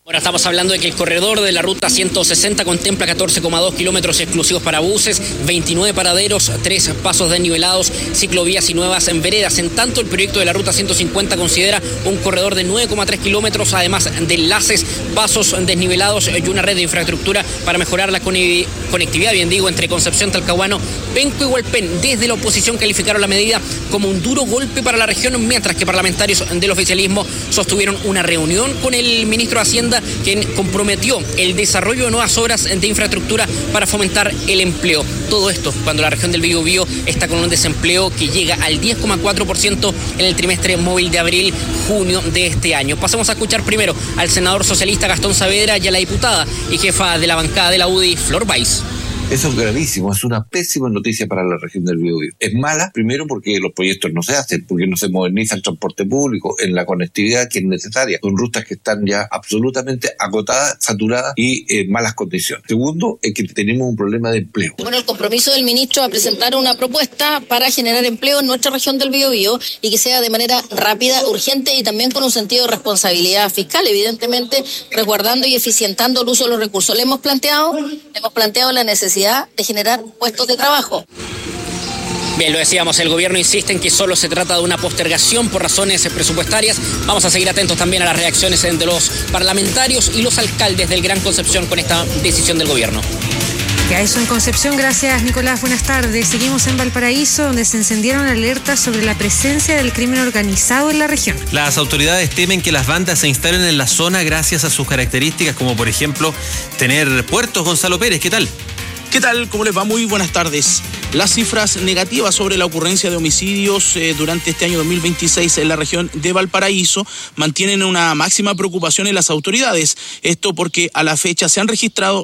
Ahora estamos hablando de que el corredor de la ruta 160 contempla 14,2 kilómetros exclusivos para buses, 29 paraderos, 3 pasos desnivelados, ciclovías y nuevas veredas. En tanto, el proyecto de la ruta 150 considera un corredor de 9,3 kilómetros, además de enlaces, pasos desnivelados y una red de infraestructura para mejorar la conectividad, entre Concepción, Talcahuano, Penco y Hualpén. Desde la oposición calificaron la medida como un duro golpe para la región, mientras que parlamentarios del oficialismo sostuvieron una reunión con el ministro de Hacienda, quien comprometió el desarrollo de nuevas obras de infraestructura para fomentar el empleo. Todo esto cuando la región del Biobío está con un desempleo que llega al 10,4% en el trimestre móvil de abril-junio de este año. Pasamos a escuchar primero al senador socialista Gastón Saavedra y a la diputada y jefa de la bancada de la UDI, Flor Báez. Eso es gravísimo, es una pésima noticia para la región del Biobío. Es mala, primero porque los proyectos no se hacen, porque no se moderniza el transporte público, en la conectividad que es necesaria, con rutas que están ya absolutamente agotadas, saturadas y en malas condiciones. Segundo, es que tenemos un problema de empleo. Bueno, el compromiso del ministro a presentar una propuesta para generar empleo en nuestra región del Biobío y que sea de manera rápida, urgente y también con un sentido de responsabilidad fiscal, evidentemente resguardando y eficientando el uso de los recursos. Le hemos planteado la necesidad de generar puestos de trabajo. Bien, lo decíamos, el gobierno insiste en que solo se trata de una postergación por razones presupuestarias. Vamos a seguir atentos también a las reacciones de los parlamentarios y los alcaldes del Gran Concepción con esta decisión del gobierno. Ya eso en Concepción, gracias Nicolás, buenas tardes. Seguimos en Valparaíso, donde se encendieron alertas sobre la presencia del crimen organizado en la región. Las autoridades temen que las bandas se instalen en la zona gracias a sus características, como por ejemplo tener puertos. Gonzalo Pérez, ¿qué tal? ¿Qué tal? ¿Cómo les va? Muy buenas tardes. Las cifras negativas sobre la ocurrencia de homicidios durante este año 2026 en la región de Valparaíso mantienen una máxima preocupación en las autoridades. Esto porque a la fecha se han registrado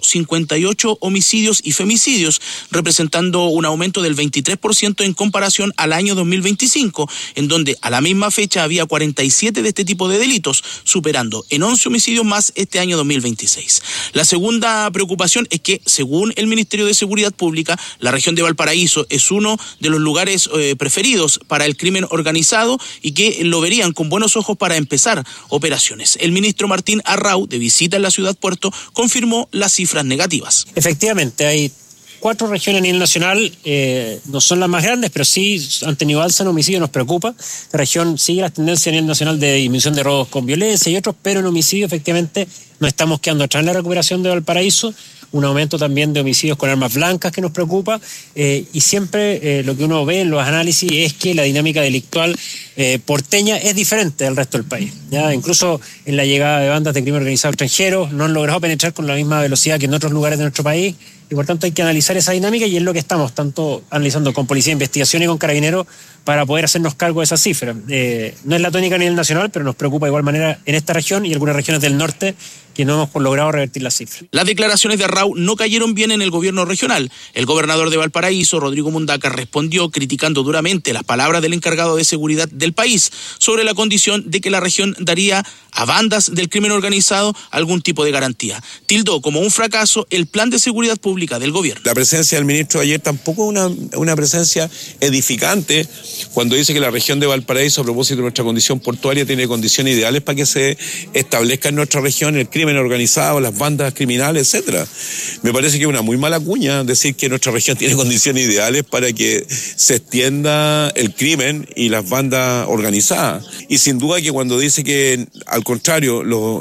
58 homicidios y femicidios, representando un aumento del 23% en comparación al año 2025, en donde a la misma fecha había 47 de este tipo de delitos, superando en 11 homicidios más este año 2026. La segunda preocupación es que, según el Ministerio de Seguridad Pública, la región de Valparaíso es uno de los lugares preferidos para el crimen organizado y que lo verían con buenos ojos para empezar operaciones. El ministro Martín Arrau, de visita en la ciudad puerto, confirmó las cifras negativas. Efectivamente, hay 4 regiones a nivel nacional, no son las más grandes, pero sí han tenido alza en homicidio, nos preocupa. La región sigue las tendencias a nivel nacional de disminución de robos con violencia y otros, pero en homicidio efectivamente nos estamos quedando atrás en la recuperación de Valparaíso. Un aumento también de homicidios con armas blancas que nos preocupa, y siempre lo que uno ve en los análisis es que la dinámica delictual porteña es diferente del resto del país. ¿Ya? Incluso en la llegada de bandas de crimen organizado extranjeros no han logrado penetrar con la misma velocidad que en otros lugares de nuestro país, y por tanto hay que analizar esa dinámica, y es lo que estamos tanto analizando con Policía de Investigación y con Carabineros para poder hacernos cargo de esas cifras. No es la tónica a nivel nacional, pero nos preocupa de igual manera en esta región y algunas regiones del norte que no hemos logrado revertir las cifras. Las declaraciones de Arrau no cayeron bien en el gobierno regional. El gobernador de Valparaíso, Rodrigo Mundaca, respondió criticando duramente las palabras del encargado de seguridad del país sobre la condición de que la región daría a bandas del crimen organizado algún tipo de garantía. Tildó como un fracaso el plan de seguridad pública del gobierno. La presencia del ministro ayer tampoco una presencia edificante cuando dice que la región de Valparaíso, a propósito de nuestra condición portuaria, tiene condiciones ideales para que se establezca en nuestra región el crimen organizado, las bandas criminales, etcétera. Me parece que es una muy mala cuña decir que nuestra región tiene condiciones ideales para que se extienda el crimen y las bandas organizadas. Y sin duda que cuando dice que, al contrario,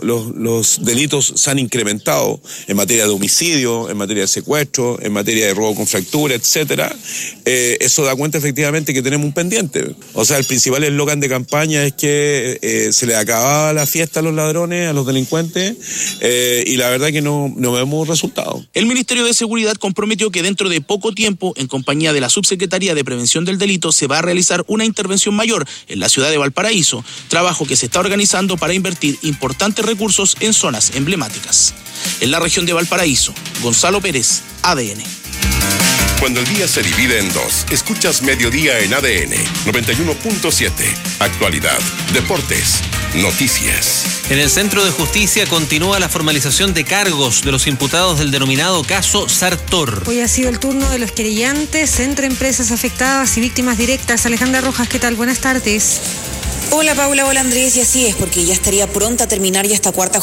los delitos se han incrementado en materia de homicidio, en materia de secuestro, en materia de robo con fractura, etcétera, eso da cuenta efectivamente que tenemos un pendiente. O sea, el principal eslogan de campaña es que se le acababa la fiesta a los ladrones, a los delincuentes, y la verdad que no vemos resultados. El Ministerio de Seguridad comprometió que dentro de poco tiempo, en compañía de la Subsecretaría de Prevención del Delito, se va a realizar una intervención mayor en la ciudad de Valparaíso, trabajo que se está organizando para invertir importantes recursos en zonas emblemáticas. En la región de Valparaíso, Gonzalo Pérez, ADN. Cuando el día se divide en dos, escuchas Mediodía en ADN 91.7. Actualidad, deportes, noticias. En el Centro de Justicia continúa la formalización de cargos de los imputados del denominado caso Sartor. Hoy ha sido el turno de los querellantes entre empresas afectadas y víctimas directas. Alejandra Rojas, ¿qué tal? Buenas tardes. Hola Paula, hola Andrés, y así es, porque ya estaría pronta a terminar ya esta cuarta